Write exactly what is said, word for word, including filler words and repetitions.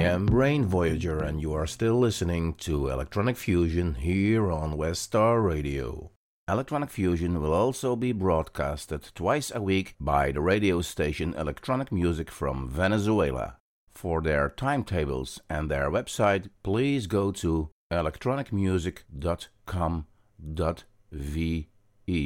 am Brain Voyager, and you are still listening to Electronic Fusion here on West Star Radio. Electronic Fusion will also be broadcasted twice a week by the radio station Electronic Music from Venezuela. For their timetables and their website, please go to electronic music dot com dot v